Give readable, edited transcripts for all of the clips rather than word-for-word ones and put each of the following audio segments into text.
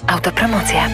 Autopromocja.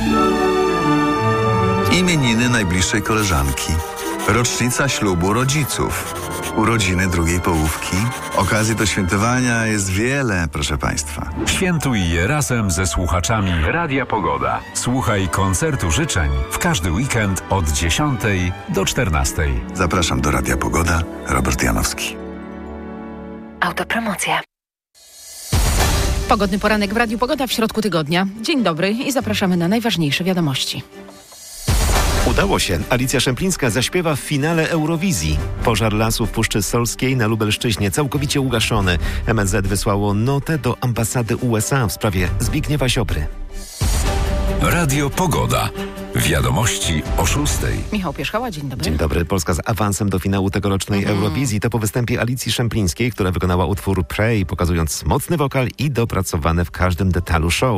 Imieniny najbliższej koleżanki. Rocznica ślubu rodziców. Urodziny drugiej połówki. Okazji do świętowania jest wiele, proszę Państwa. Świętuj je razem ze słuchaczami Radia Pogoda. Słuchaj koncertu życzeń w każdy weekend od 10 do 14. Zapraszam do Radia Pogoda. Robert Janowski. Autopromocja. Pogodny poranek w Radiu Pogoda w środku tygodnia. Dzień dobry i zapraszamy na najważniejsze wiadomości. Udało się. Alicja Szemplińska zaśpiewa w finale Eurowizji. Pożar lasów Puszczy Solskiej na Lubelszczyźnie całkowicie ugaszony. MSZ wysłało notę do ambasady USA w sprawie Zbigniewa Ziobry. Radio Pogoda. Wiadomości o 6. Michał Pierzchała, dzień dobry. Dzień dobry. Polska z awansem do finału tegorocznej Eurowizji. To po występie Alicji Szemplińskiej, która wykonała utwór Pray, pokazując mocny wokal i dopracowane w każdym detalu show.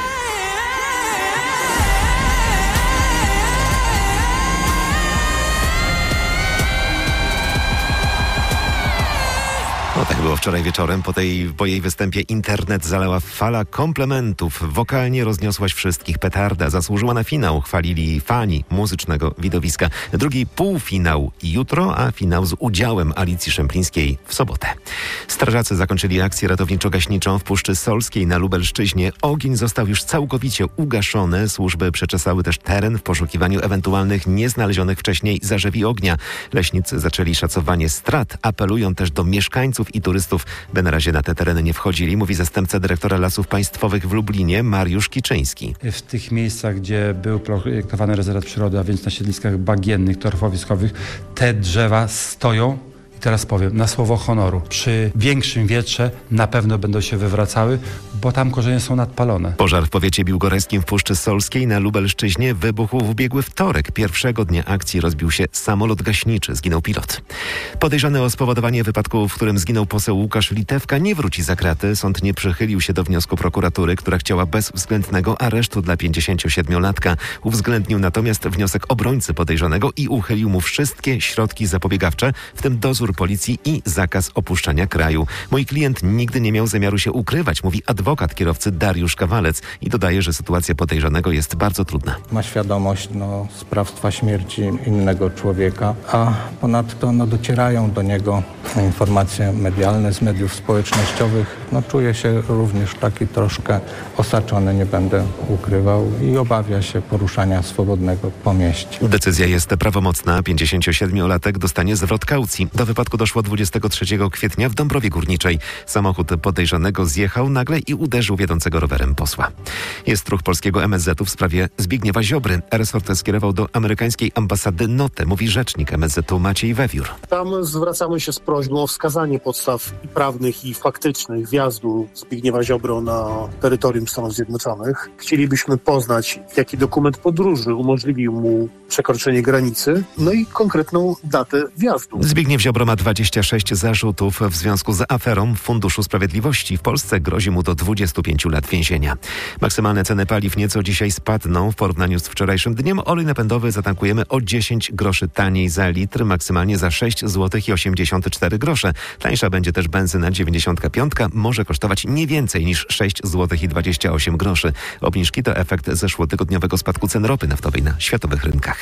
No tak było wczoraj wieczorem. Po jej występie internet zalała fala komplementów. Wokalnie rozniosłaś wszystkich. Petarda zasłużyła na finał. Chwalili fani muzycznego widowiska. Drugi półfinał jutro, a finał z udziałem Alicji Szemplińskiej w sobotę. Strażacy zakończyli akcję ratowniczo-gaśniczą w Puszczy Solskiej na Lubelszczyźnie. Ogień został już całkowicie ugaszony. Służby przeczesały też teren w poszukiwaniu ewentualnych nieznalezionych wcześniej zarzewi ognia. Leśnicy zaczęli szacowanie strat. Apelują też do mieszkańców i turystów, by na razie na te tereny nie wchodzili, mówi zastępca dyrektora Lasów Państwowych w Lublinie Mariusz Kiczyński. W tych miejscach, gdzie był projektowany rezerwat przyrody, a więc na siedliskach bagiennych, torfowiskowych, te drzewa stoją. I teraz powiem, na słowo honoru, przy większym wietrze na pewno będą się wywracały, bo tam korzenie są nadpalone. Pożar w powiecie biłgorajskim w Puszczy Solskiej na Lubelszczyźnie wybuchł w ubiegły wtorek. Pierwszego dnia akcji rozbił się samolot gaśniczy, zginął pilot. Podejrzany o spowodowanie wypadku, w którym zginął poseł Łukasz Litewka, nie wróci za kraty. Sąd nie przychylił się do wniosku prokuratury, która chciała bezwzględnego aresztu dla 57-latka. Uwzględnił natomiast wniosek obrońcy podejrzanego i uchylił mu wszystkie środki zapobiegawcze, w tym dozór policji i zakaz opuszczania kraju. Mój klient nigdy nie miał zamiaru się ukrywać, mówi adwokat kierowcy Dariusz Kawalec i dodaje, że sytuacja podejrzanego jest bardzo trudna. Ma świadomość sprawstwa śmierci innego człowieka, a ponadto docierają do niego informacje medialne z mediów społecznościowych. Czuje się również taki troszkę osaczony, nie będę ukrywał, i obawia się poruszania swobodnego po mieście. Decyzja jest prawomocna. 57-latek dostanie zwrot kaucji. Do wypadku doszło 23 kwietnia w Dąbrowie Górniczej. Samochód podejrzanego zjechał nagle i uderzył wiodącego rowerem posła. Jest ruch polskiego MSZ-u w sprawie Zbigniewa Ziobry. Resort skierował do amerykańskiej ambasady notę, mówi rzecznik MSZ-u Maciej Wewiór. Tam zwracamy się z prośbą o wskazanie podstaw prawnych i faktycznych wjazdu Zbigniewa Ziobro na terytorium Stanów Zjednoczonych. Chcielibyśmy poznać, jaki dokument podróży umożliwił mu przekroczenie granicy, i konkretną datę wjazdu. Zbigniew Ziobro ma 26 zarzutów w związku z aferą w Funduszu Sprawiedliwości. W Polsce grozi mu do 25 lat więzienia. Maksymalne ceny paliw nieco dzisiaj spadną w porównaniu z wczorajszym dniem. Olej napędowy zatankujemy o 10 groszy taniej za litr, maksymalnie za 6 zł i 84 grosze. Tańsza będzie też benzyna 95, może kosztować nie więcej niż 6 zł i 28 groszy. Obniżki to efekt zeszłotygodniowego spadku cen ropy naftowej na światowych rynkach.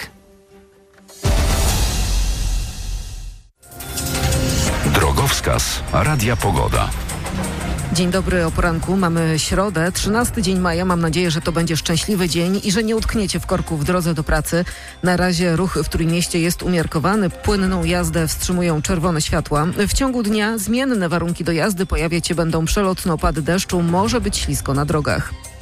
Drogowskaz Radia Pogoda. Dzień dobry, o poranku. Mamy środę, 13 dzień maja. Mam nadzieję, że to będzie szczęśliwy dzień i że nie utkniecie w korku w drodze do pracy. Na razie ruch w Trójmieście jest umiarkowany. Płynną jazdę wstrzymują czerwone światła. W ciągu dnia zmienne warunki do jazdy. Pojawiać się będą przelotne opady deszczu. Może być ślisko na drogach.